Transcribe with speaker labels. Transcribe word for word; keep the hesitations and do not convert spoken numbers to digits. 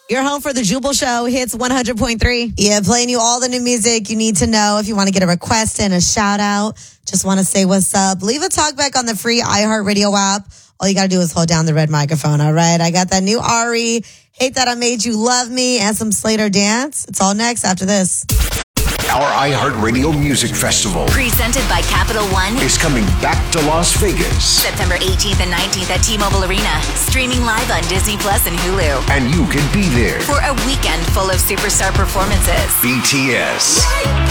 Speaker 1: You're home for the Jubal Show, Hits one hundred point three. Yeah, playing you all the new music you need to know. If you want to get a request and a shout out, just want to say what's up, leave a talkback on the free iHeartRadio app. All you got to do is hold down the red microphone, all right? I got that new Ari, Hate That I Made You Love Me, and some Slater Dance. It's all next after this.
Speaker 2: Our iHeartRadio Music Festival,
Speaker 3: presented by Capital One,
Speaker 2: is coming back to Las Vegas.
Speaker 3: September eighteenth and nineteenth at T-Mobile Arena. Streaming live on Disney Plus and Hulu.
Speaker 2: And you can be there
Speaker 3: for a weekend full of superstar performances.
Speaker 2: B T S,